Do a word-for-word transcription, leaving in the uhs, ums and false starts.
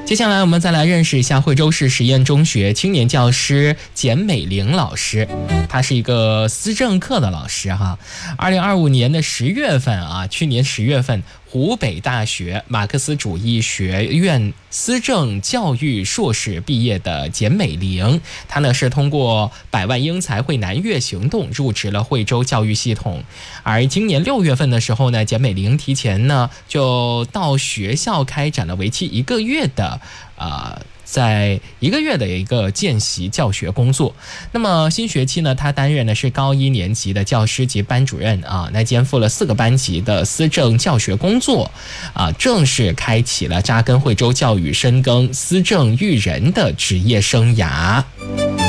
接下来我们再来认识一下惠州市实验中学青年教师简美玲老师，她是一个思政课的老师哈。二零二五年的十月份啊，去年十月份，湖北大学马克思主义学院思政教育硕士毕业的简美玲，她呢是通过百万英才会南粤行动入职了惠州教育系统。而今年六月份的时候呢，简美玲提前呢就到学校开展了为期一个月的呃在一个月的一个见习教学工作。那么新学期呢，他担任的是高一年级的教师及班主任啊，那肩负了四个班级的思政教学工作啊，正式开启了扎根惠州教育、深耕思政育人的职业生涯。